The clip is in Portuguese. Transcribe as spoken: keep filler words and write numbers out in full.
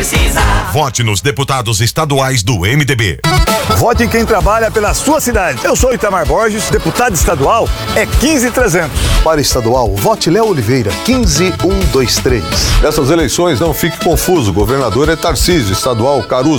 precisar. Vote nos deputados estaduais do M D B. Vote em quem trabalha pela sua cidade. Eu sou Itamar Borges, deputado estadual é quinze trezentos. Para estadual, vote Léo Oliveira, quinze um dois três. Essas eleições não fique confuso. O governador é Tarcísio, estadual Caruso.